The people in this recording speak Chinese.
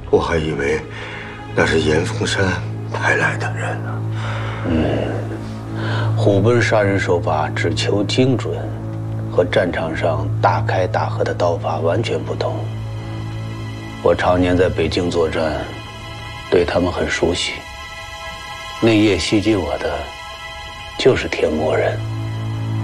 我还以为那是严凤山派来的人呢。 虎贲杀人手法只求精准，和战场上大开大合的刀法完全不同。我常年在北京作战，对他们很熟悉。那夜袭击我的，就是天魔人。